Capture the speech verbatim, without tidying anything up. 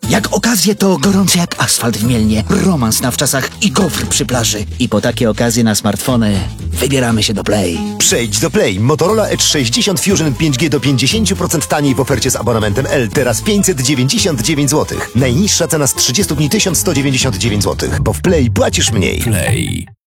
Jak okazje to gorący jak asfalt w Mielnie, romans na wczasach i gofr przy plaży. I po takie okazje na smartfony wybieramy się do Play. Przejdź do Play. Motorola Edge sześćdziesiąt Fusion pięć G do pięćdziesiąt procent taniej w ofercie z abonamentem L. Teraz pięćset dziewięćdziesiąt dziewięć złotych. Najniższa cena z trzydziestu dni tysiąc sto dziewięćdziesiąt dziewięć złotych. Bo w Play płacisz mniej. Play.